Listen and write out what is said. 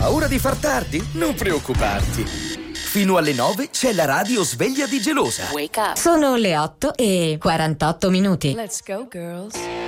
paura di far tardi? Non preoccuparti. Fino alle 9 c'è la radio sveglia di Gelosa. Wake up. Sono le 8:48. Let's go, girls.